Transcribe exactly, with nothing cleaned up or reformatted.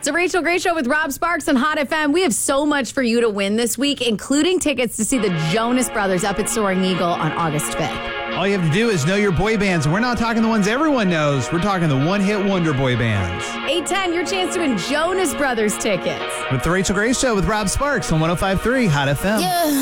The Rachel Gray Show with Rob Sparks on Hot F M. We have so much for you to win this week, including tickets to see the Jonas Brothers up at Soaring Eagle on August fifth. All you have to do is know your boy bands. We're not talking the ones everyone knows. We're talking the one-hit wonder boy bands. eight ten, your chance to win Jonas Brothers tickets. With The Rachel Gray Show with Rob Sparks on one oh five point three Hot F M. Yeah.